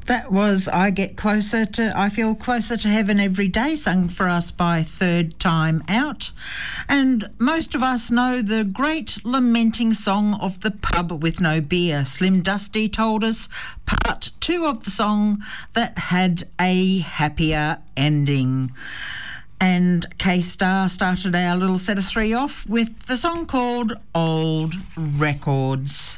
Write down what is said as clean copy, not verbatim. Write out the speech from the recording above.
That was I Feel Closer to Heaven Every Day, sung for us by Third Time Out. And most of us know the great lamenting song of the pub with no beer. Slim Dusty told us part 2 of the song that had a happier ending. And K-Star started our little set of 3 off with the song called Old Records.